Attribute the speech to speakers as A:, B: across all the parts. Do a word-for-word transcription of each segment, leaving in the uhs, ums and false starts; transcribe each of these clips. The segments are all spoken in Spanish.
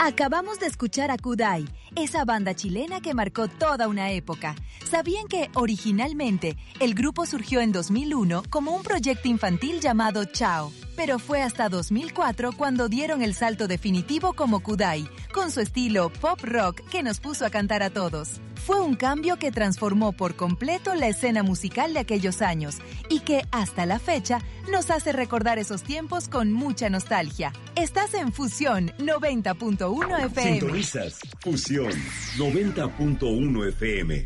A: Acabamos de escuchar a Kudai, esa banda chilena que marcó toda una época. ¿Sabían que, originalmente, el grupo surgió en dos mil uno como un proyecto infantil llamado Chao? Pero fue hasta dos mil cuatro cuando dieron el salto definitivo como Kudai, con su estilo pop rock que nos puso a cantar a todos. Fue un cambio que transformó por completo la escena musical de aquellos años y que, hasta la fecha, nos hace recordar esos tiempos con mucha nostalgia. Estás en Fusión noventa punto uno F M.
B: Sintonizas Fusión noventa punto uno F M.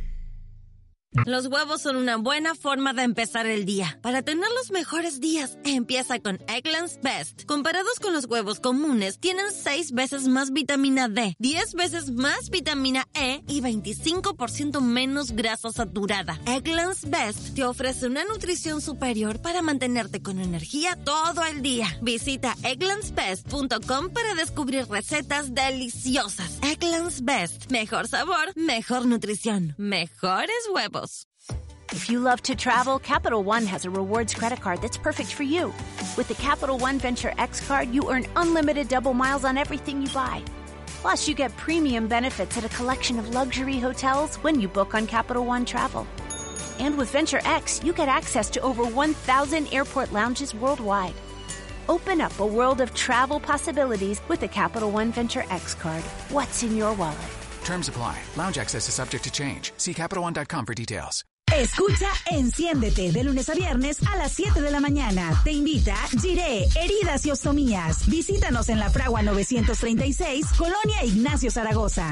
C: Los huevos son una buena forma de empezar el día. Para tener los mejores días, empieza con Eggland's Best. Comparados con los huevos comunes, tienen seis veces más vitamina D, diez veces más vitamina E y veinticinco por ciento menos grasa saturada. Eggland's Best te ofrece una nutrición superior para mantenerte con energía todo el día. Visita egglands best punto com para descubrir recetas deliciosas. Eggland's Best. Mejor sabor, mejor nutrición, mejores huevos.
D: If you love to travel, Capital One has a rewards credit card that's perfect for you. With the Capital One Venture X card, you earn unlimited double miles on everything you buy. Plus, you get premium benefits at a collection of luxury hotels when you book on Capital One Travel. And with Venture X, you get access to over one thousand airport lounges worldwide. Open up a world of travel possibilities with the Capital One Venture X card. What's in your wallet?
E: Terms apply. Lounge access is subject to change. See Capital One dot com for details.
F: Escucha Enciéndete de lunes a viernes a las siete de la mañana. Te invita Giré, Heridas y Ostomías. Visítanos en La Fragua novecientos treinta y seis, Colonia Ignacio Zaragoza.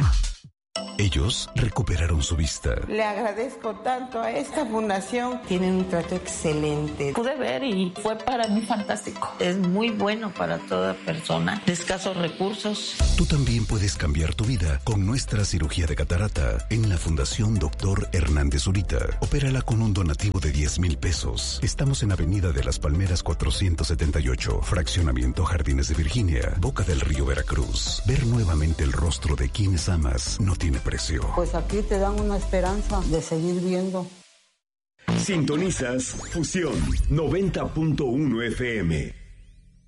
G: Ellos recuperaron su vista.
H: Le agradezco tanto a esta fundación. Tienen un trato excelente.
I: Pude ver y fue para mí fantástico. Es muy bueno para toda persona de escasos recursos.
G: Tú también puedes cambiar tu vida con nuestra cirugía de catarata en la Fundación Doctor Hernández Zurita. Opérala con un donativo de diez mil pesos. Estamos en Avenida de las Palmeras cuatrocientos setenta y ocho, Fraccionamiento Jardines de Virginia, Boca del Río, Veracruz. Ver nuevamente el rostro de quienes amas no tiene precio.
H: Pues aquí te dan una esperanza de seguir viendo.
B: Sintonizas Fusión noventa punto uno F M.